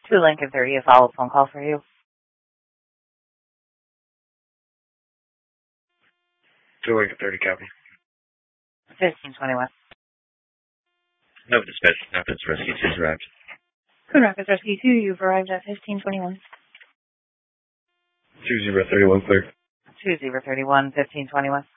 To Lincoln 30, a follow-up phone call for you. To Lincoln 30, copy. 1521. No dispatch, Rapids Rescue 2's arrived. Coon Rapids Rescue 2, you've arrived at 1521. 2031, clear. 2031, 1521.